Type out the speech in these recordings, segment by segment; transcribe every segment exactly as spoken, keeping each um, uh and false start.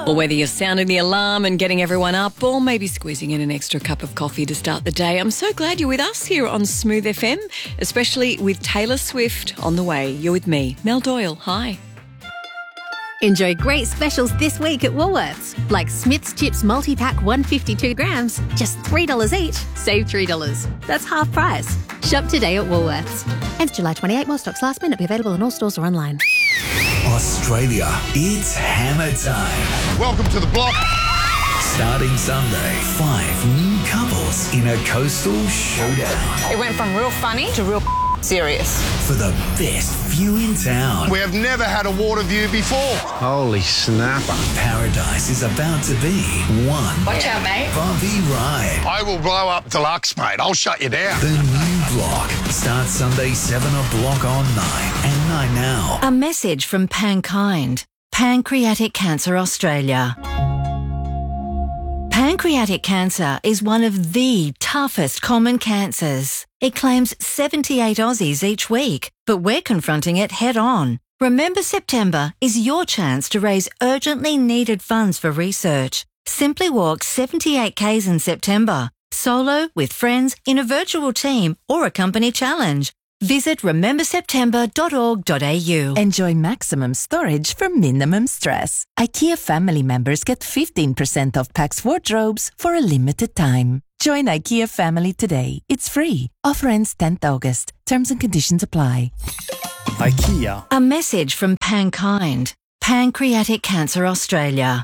Or whether you're sounding the alarm and getting everyone up, or maybe squeezing in an extra cup of coffee to start the day, I'm so glad you're with us here on Smooth F M, especially with Taylor Swift on the way. You're with me, Mel Doyle. Hi. Enjoy great specials this week at Woolworths, like Smith's Chips multi-pack one hundred fifty-two grams, just three dollars each. Save three dollars. That's half price. Shop today at Woolworths. Ends July twenty-eighth. While stocks last. May not be available in all stores or online. Australia, it's hammer time. Welcome to the block. Starting Sunday, five new couples in a coastal showdown. It went from real funny to real serious. For the best view in town. We have never had a water view before. Holy snapper. Paradise is about to be one Watch out, mate. bumpy ride. I will blow up deluxe, mate. I'll shut you down. The new block starts Sunday, seven o'clock on nine and nine now. A message from Pankind, Pancreatic Cancer Australia. Pancreatic cancer is one of the toughest common cancers. It claims seventy-eight Aussies each week, but we're confronting it head on. Remember September is your chance to raise urgently needed funds for research. Simply walk seventy-eight kays in September, solo, with friends, in a virtual team or a company challenge. Visit remember september dot org dot a u. Enjoy maximum storage for minimum stress. IKEA family members get fifteen percent off Pax wardrobes for a limited time. Join IKEA family today. It's free. Offer ends tenth August. Terms and conditions apply. IKEA. A message from Pankind, Pancreatic Cancer Australia.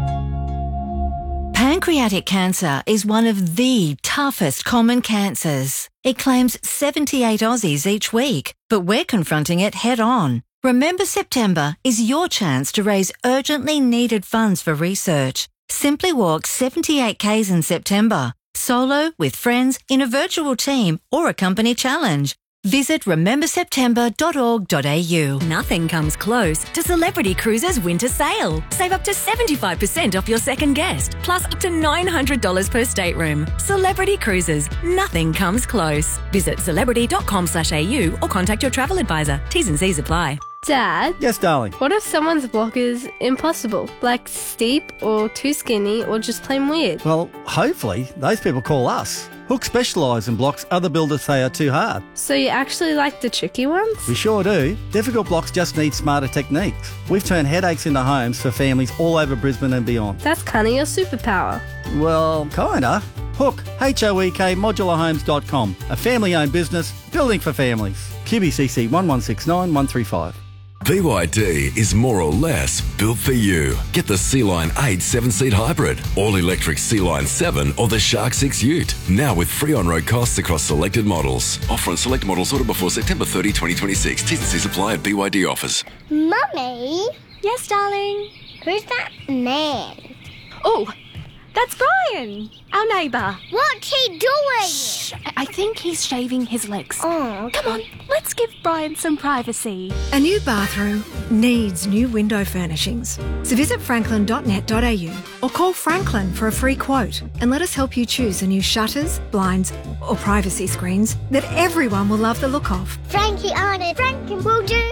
Pancreatic cancer is one of the toughest common cancers. It claims seventy-eight Aussies each week, but we're confronting it head on. Remember September is your chance to raise urgently needed funds for research. Simply walk seventy-eight kays in September, solo, with friends, in a virtual team or a company challenge. Visit remember september dot org dot a u. Nothing comes close to Celebrity Cruises winter sale. Save up to seventy-five percent off your second guest, plus up to nine hundred dollars per stateroom. Celebrity Cruises, nothing comes close. Visit celebrity dot com slash a u or contact your travel advisor. T's and C's apply. Dad? Yes, darling. What if someone's block is impossible? Like steep or too skinny or just plain weird? Well, hopefully, those people call us. Hook specialise in blocks other builders say are too hard. So you actually like the tricky ones? We sure do. Difficult blocks just need smarter techniques. We've turned headaches into homes for families all over Brisbane and beyond. That's kinda your superpower. Well, kinda. Hook, H O E K, modular homes dot com. A family-owned business, building for families. Q B C C one one six nine one three five. B Y D is more or less built for you. Get the Sea-Line eight seven-seat hybrid, all-electric Sea-Line seven or the Shark six Ute. Now with free on-road costs across selected models. Offer on select models ordered before September thirtieth, twenty twenty-six. T's and C's apply at B Y D offers. Mummy? Yes, darling? Who's that man? Oh, that's Brian, our neighbour. What's he doing? Shh, I think he's shaving his legs. Oh, okay. Come on, let's give Brian some privacy. A new bathroom needs new window furnishings. So visit franklin dot net dot a u or call Franklin for a free quote and let us help you choose the new shutters, blinds or privacy screens that everyone will love the look of. Frankie on it. Frankie will do.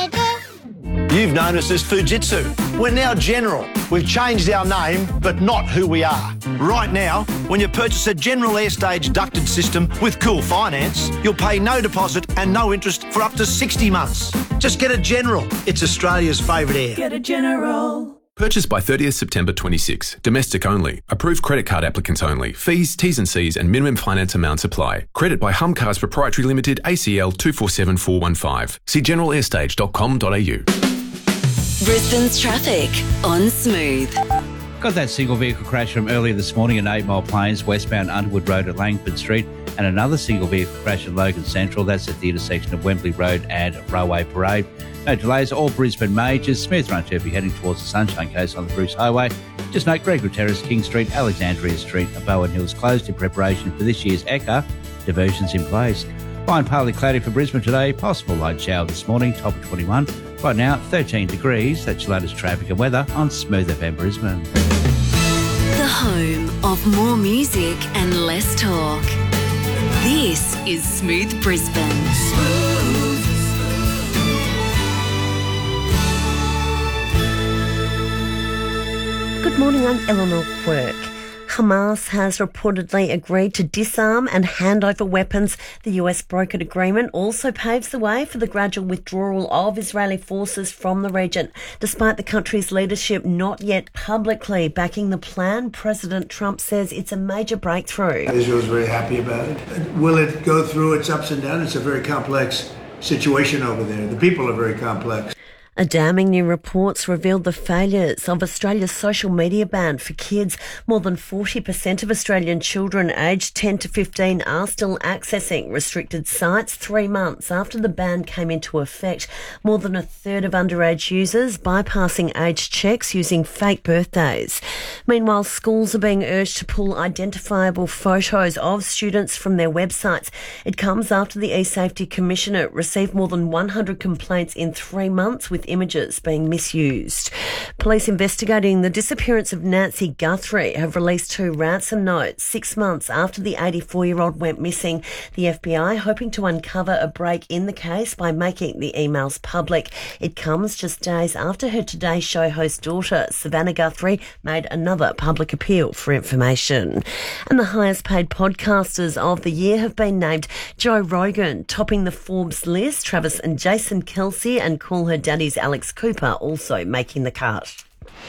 You've known us as Fujitsu. We're now General. We've changed our name, but not who we are. Right now, when you purchase a General Airstage ducted system with Cool Finance, you'll pay no deposit and no interest for up to sixty months. Just get a General. It's Australia's favourite air. Get a General. Purchase by thirtieth September twenty-six. Domestic only. Approved credit card applicants only. Fees, T's and C's and minimum finance amounts apply. Credit by Humcars Proprietary Limited, A C L two four seven four one five. See general airstage dot com dot a u. Brisbane's traffic on Smooth. Got that single vehicle crash from earlier this morning in Eight Mile Plains, westbound Underwood Road at Langford Street, and another single vehicle crash at Logan Central. That's at the intersection of Wembley Road and Railway Parade. No delays, all Brisbane majors. Smooth run to be heading towards the Sunshine Coast on the Bruce Highway. Just note Gregory Terrace, King Street, Alexandria Street, and Bowen Hills closed in preparation for this year's E C A. Diversions in place. Fine, partly cloudy for Brisbane today. Possible light shower this morning, top of twenty-one. Right now, thirteen degrees. That's your latest traffic and weather on Smooth F M Brisbane. The home of more music and less talk. This is Smooth Brisbane. Smooth. Good morning, I'm Eleanor Quirk. Hamas has reportedly agreed to disarm and hand over weapons. The U S brokered agreement also paves the way for the gradual withdrawal of Israeli forces from the region. Despite the country's leadership not yet publicly backing the plan, President Trump says it's a major breakthrough. Israel's very happy about it. Will it go through its ups and downs? It's a very complex situation over there. The people are very complex. A damning new reports revealed the failures of Australia's social media ban for kids. More than forty percent of Australian children aged ten to fifteen are still accessing restricted sites three months after the ban came into effect. More than a third of underage users bypassing age checks using fake birthdays. Meanwhile, schools are being urged to pull identifiable photos of students from their websites. It comes after the eSafety Commissioner received more than one hundred complaints in three months with images being misused. Police investigating the disappearance of Nancy Guthrie have released two ransom notes six months after the eighty-four-year-old went missing. The F B I hoping to uncover a break in the case by making the emails public. It comes just days after her Today Show host daughter, Savannah Guthrie, made another public appeal for information. And the highest paid podcasters of the year have been named. Joe Rogan topping the Forbes list, Travis and Jason Kelce and Call Her Daddy's Alex Cooper also making the cut.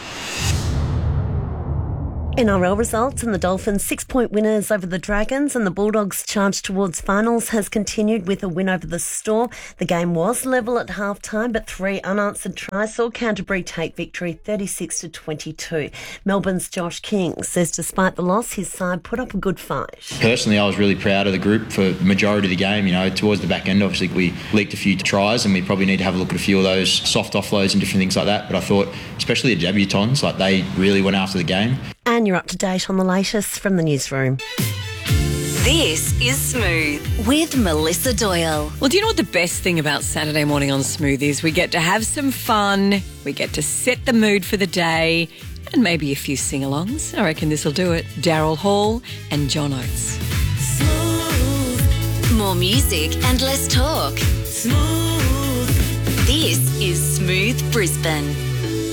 N R L results and the Dolphins' six-point winners over the Dragons and the Bulldogs' charge towards finals has continued with a win over the Storm. The game was level at half-time, but three unanswered tries saw Canterbury take victory thirty-six to twenty-two. Melbourne's Josh King says despite the loss, his side put up a good fight. Personally, I was really proud of the group for the majority of the game. You know, towards the back end, obviously, we leaked a few tries and we probably need to have a look at a few of those soft offloads and different things like that. But I thought, especially the debutants, like they really went after the game. And you're up to date on the latest from the newsroom. This is Smooth with Melissa Doyle. Well, do you know what the best thing about Saturday morning on Smooth is? We get to have some fun, we get to set the mood for the day, and maybe a few sing-alongs. I reckon this will do it. Daryl Hall and John Oates. Smooth. More music and less talk. Smooth. This is Smooth Brisbane.